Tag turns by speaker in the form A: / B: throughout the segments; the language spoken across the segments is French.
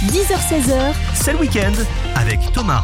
A: 10h-16h,
B: c'est le week-end avec Thomas.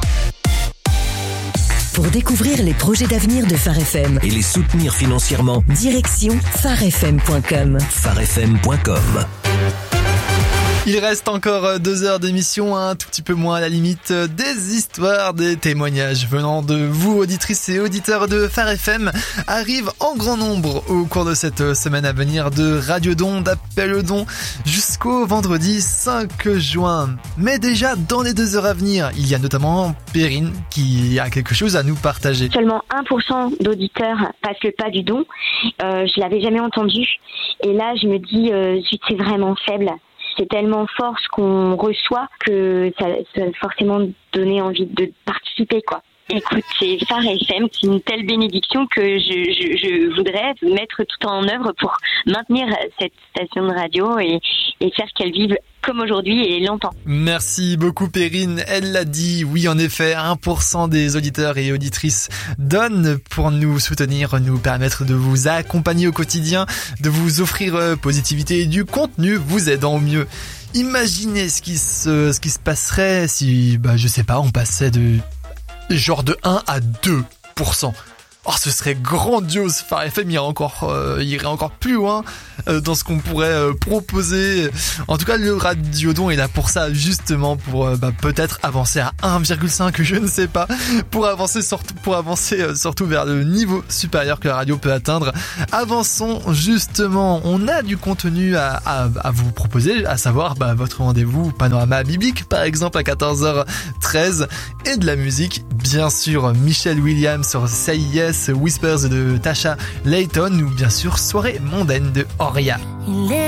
A: Pour découvrir les projets d'avenir de Phare FM
B: Et les soutenir financièrement,
A: direction pharefm.com.
B: pharefm.com.
C: Il reste encore 2 heures d'émission, un tout petit peu moins à la limite, des histoires, des témoignages venant de vous, auditrices et auditeurs de Phare FM, arrivent en grand nombre au cours de cette semaine à venir de Radiodon, d'Appel-Don, jusqu'au vendredi 5 juin. Mais déjà, dans les 2 heures à venir, il y a notamment Perrine qui a quelque chose à nous partager.
D: Seulement 1% d'auditeurs passent le pas du don. Je l'avais jamais entendu. Et là, je me dis, c'est vraiment faible. C'est tellement fort ce qu'on reçoit que ça va forcément donner envie de participer, quoi. Écoute, c'est Phare FM, c'est une telle bénédiction que je voudrais mettre tout en œuvre pour maintenir cette station de radio et faire qu'elle vive comme aujourd'hui et longtemps.
C: Merci beaucoup Perrine, elle l'a dit, oui en effet, 1% des auditeurs et auditrices donnent pour nous soutenir, nous permettre de vous accompagner au quotidien, de vous offrir positivité et du contenu vous aidant au mieux. Imaginez ce qui se passerait si, je sais pas, on passait de 1 à 2%. Oh, ce serait grandiose. Phare FM irait encore plus loin dans ce qu'on pourrait proposer. En tout cas, le Radiodon est là pour ça, justement, pour peut-être avancer à 1,5, je ne sais pas, pour avancer surtout vers le niveau supérieur que la radio peut atteindre. Avançons justement. On a du contenu à vous proposer, à savoir votre rendez-vous Panorama biblique, par exemple, à 14h13, et de la musique, bien sûr, Michelle Williams sur Say Yes, Whispers de Tasha Layton ou bien sûr Soirée mondaine de Oria.